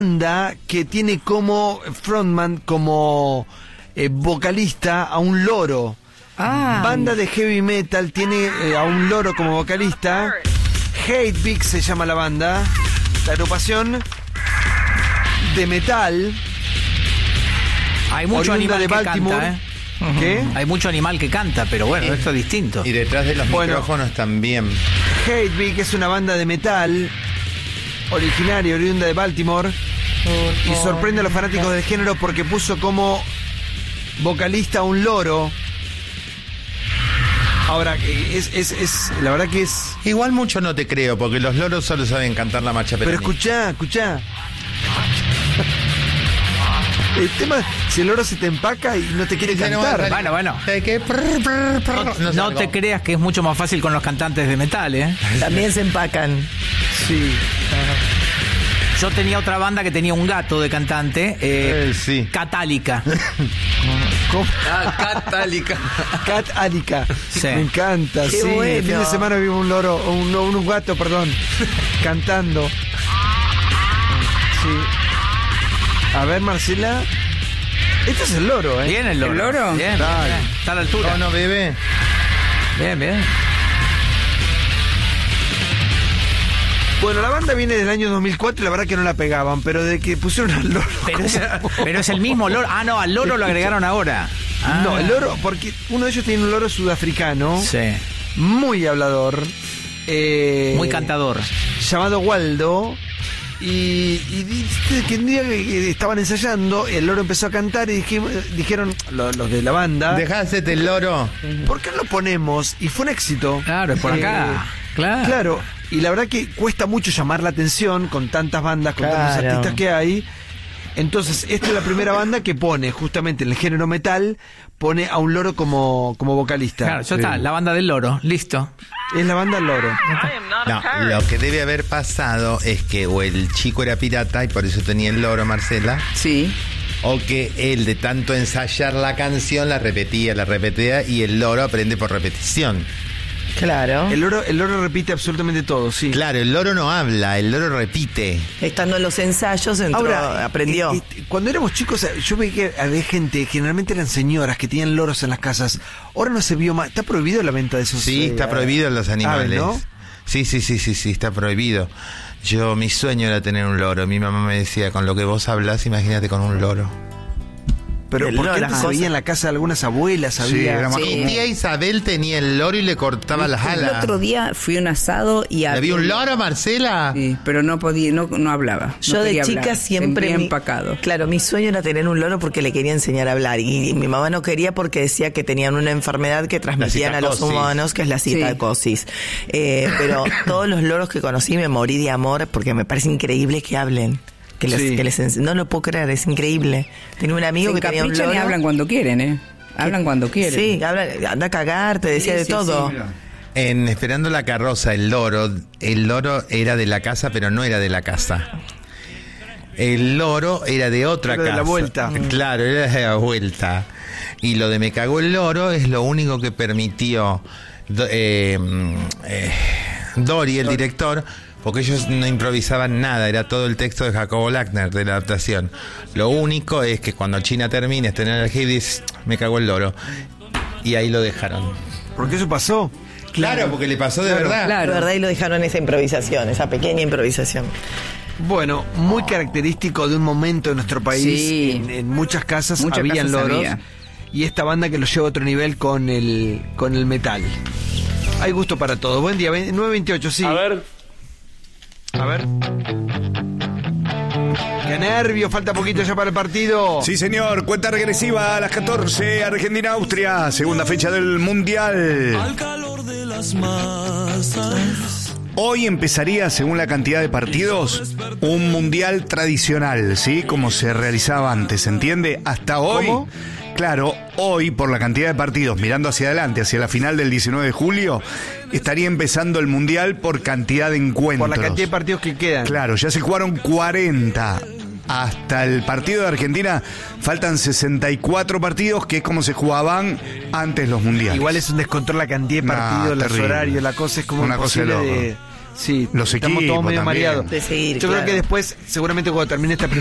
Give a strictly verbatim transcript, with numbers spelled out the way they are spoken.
banda que tiene como frontman, como eh, vocalista a un loro. Ah. Banda de heavy metal tiene eh, a un loro como vocalista. Hatebreed se llama la banda. La agrupación de metal. Hay mucho animal de que Baltimore. canta, ¿eh? ¿Qué? Hay mucho animal que canta, pero bueno, eh, esto es distinto. Y detrás de los bueno, micrófonos también. Hatebreed es una banda de metal originaria, oriunda de Baltimore, y sorprende a los fanáticos del género porque puso como vocalista a un loro. Ahora, es, es, es, la verdad que es... Igual mucho no te creo, porque los loros solo saben cantar la marcha peronista. Pero escuchá, escuchá. El tema, si el loro se te empaca y no te quiere Sí, no, cantar. Bueno, bueno. Que prr, prr, prr, No, no te creas que es mucho más fácil con los cantantes de metal, ¿eh? También se empacan. Sí. Yo tenía otra banda que tenía un gato de cantante, eh, Eh, sí. Catálica. ¿Cómo? Ah, Catálica. Cat Álica. Sí. Me encanta, Qué sí. bueno. El fin de semana vimos un loro, un, un, un gato, perdón, cantando. Sí. A ver, Marcela. Este es el loro, ¿eh? Bien el loro. ¿El loro? Bien, Dale. bien. Está a la altura. No, no, bebé. Bien, bien. Bueno, la banda viene del año dos mil cuatro y la verdad que no la pegaban, pero de que pusieron al loro... Pero es, pero es el mismo loro. Ah, no, al loro lo agregaron ahora. Ah. No, el loro, porque uno de ellos tiene un loro sudafricano, Sí. muy hablador, eh, Muy cantador. llamado Waldo, y, y dice que un día que estaban ensayando, el loro empezó a cantar y dije- dijeron los, los de la banda, Dejásete el loro. ¿por qué no lo ponemos? Y fue un éxito. Claro, es por acá. Eh, Claro. Claro, y la verdad que cuesta mucho llamar la atención con tantas bandas, con tantos Claro. artistas que hay. Entonces, esta es la primera banda que pone, justamente en el género metal, pone a un loro como, como vocalista. Claro, ya está. La banda del loro. Listo. Es la banda Loro. No, lo que debe haber pasado es que o el chico era pirata y por eso tenía el loro, Marcela, Sí. o que él de tanto ensayar la canción la repetía, la repetía y el loro aprende por repetición. Claro. El loro, el loro repite absolutamente todo, sí. Claro, el loro no habla, el loro repite. Estando en los ensayos, entró, Ahora, aprendió. eh, eh, cuando éramos chicos, eh, yo veía que había gente, generalmente eran señoras que tenían loros en las casas. Ahora no se vio más. Está prohibido la venta de esos. Sí, eh, está prohibido en los animales. aves, ¿no? Sí, sí, sí, sí, sí, está prohibido. Yo, mi sueño era tener un loro. Mi mamá me decía, con lo que vos hablas, imagínate con un loro. Pero El ¿por loro, qué las antes se cosas- veía en la casa de algunas abuelas? Sí, Había... era más Sí. Mi común. tía Isabel tenía el loro y le cortaba las El alas. otro día fui a un asado y ¿Le había vi un loro, Marcela? Sí, pero no podía, no, no hablaba. Yo no de quería chica hablar, siempre sentía mi- empacado. Claro, mi sueño era tener un loro porque le quería enseñar a hablar y, y mi mamá no quería porque decía que tenían una enfermedad que transmitían a los citacosis. humanos, que es la citacosis. Eh, pero todos los loros que conocí me morí de amor porque me parece increíble que hablen. Que les, Sí. que les ense- no lo puedo creer, es increíble. Tenía un amigo Se que tenía un encaprichan loro. y hablan cuando quieren, ¿eh? Hablan cuando quieren. Sí, habla, anda a cagar, te decía Sí, de sí, todo. sí. En Esperando la carroza, el loro, el loro era de la casa, pero no era de la casa. El loro era de otra Era de casa. la vuelta. Claro, era de la vuelta. Y lo de Me cagó el loro es lo único que permitió do- eh, eh, Dory, el director, porque ellos no improvisaban nada, era todo el texto de Jacobo Lackner de la adaptación. Lo único es que cuando China termine este energía dice, me cagó el loro. Y ahí lo dejaron. Porque eso pasó. Claro, porque le pasó de Claro. verdad. Claro. La verdad, y lo dejaron esa improvisación, esa pequeña improvisación. Bueno, muy característico de un momento en nuestro país. Sí. En, en muchas casas Muchas habían casas loros. había. Y esta banda que lo lleva a otro nivel con el, con el metal. Hay gusto para todo. Buen día, nueve veintiocho, sí. A ver. A ver. Qué nervio, falta poquito ya para el partido. Sí, señor, cuenta regresiva a las catorce, Argentina-Austria, segunda fecha del Mundial. Al calor de las masas. Hoy empezaría, según la cantidad de partidos, un Mundial tradicional, ¿sí? Como se realizaba antes, ¿entiende? Hasta hoy... ¿Cómo? Claro, hoy, por la cantidad de partidos, mirando hacia adelante, hacia la final del diecinueve de julio, estaría empezando el Mundial por cantidad de encuentros. Por la cantidad de partidos que quedan. Claro, ya se jugaron cuarenta. Hasta el partido de Argentina faltan sesenta y cuatro partidos, que es como se jugaban antes los mundiales. Igual es un descontrol la cantidad de Nah, partidos, los terrible. horarios, la cosa es como Una cosa de imposible de, loco. Sí, Los estamos equipos todos medio también. mareados. De seguir, Yo claro. creo que después, seguramente cuando termine esta